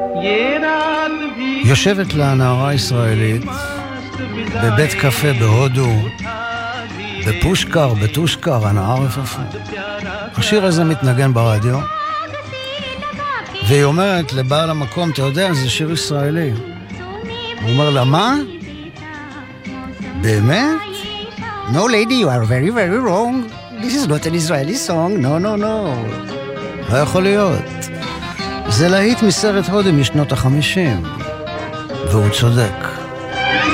יושבת לה נערה ישראלית בבית קפה בהודו, בטושקר, הנהר רפפה. השיר הזה מתנגן ברדיו, והיא אומרת לבעל המקום, אתה יודע, זה שיר ישראלי. הוא אומר לה, מה? באמת? No lady, you are very very wrong. This is not an Israeli song. No, no, no. לא יכול להיות. זה להיט מסרט הודי משנות ה-50. והוא צודק.